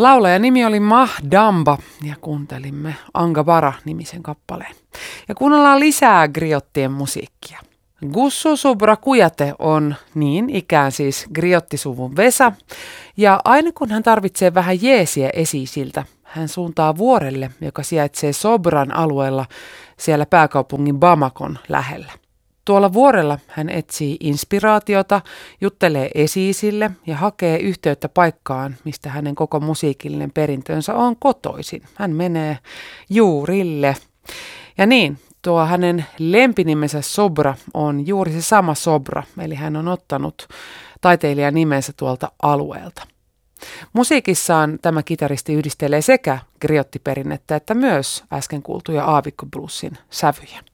Laulajan nimi oli Mahdamba ja kuuntelimme Angabara-nimisen kappaleen. Ja kuunnellaan lisää griottien musiikkia. Gussu Subra Kujate on niin ikään siis griottisuvun Vesa, ja aina kun hän tarvitsee vähän jeesiä esiisiltä, hän suuntaa vuorelle, joka sijaitsee Sobran alueella siellä pääkaupungin Bamakon lähellä. Tuolla vuorella hän etsii inspiraatiota, juttelee esiisille ja hakee yhteyttä paikkaan, mistä hänen koko musiikillinen perintönsä on kotoisin. Hän menee juurille. Ja niin, tuo hänen lempinimensä Sobra on juuri se sama Sobra, eli hän on ottanut taiteilijan nimensä tuolta alueelta. Musiikissaan tämä kitaristi yhdistelee sekä griottiperinnettä että myös äsken kuultuja aavikkobluesin sävyjä.